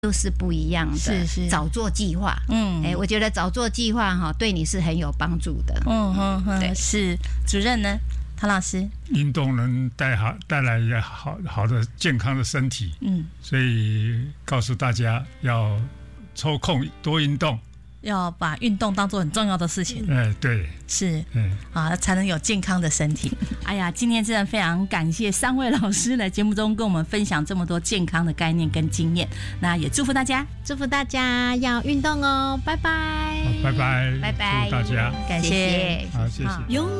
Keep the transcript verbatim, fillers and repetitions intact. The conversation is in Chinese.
就是不一样的， 是是早做计划。 嗯， 哎，我觉得早做计划哈，对你是很有帮助的。 嗯哼哼， 对， 是主任呢，唐老师。 运动能带好带来一个好好的健康的身体， 嗯， 所以告诉大家要抽空多运动。 要把运动当作很重要的事情。 哎，对， 是， 嗯， 啊，才能有健康的身体。哎呀，今天真的非常感谢三位老师来节目中跟我们分享这么多健康的概念跟经验。那也祝福大家， 祝福大家要运动哦，拜拜， 好，拜拜， 拜拜， 祝大家， 感谢， 谢谢好，谢谢。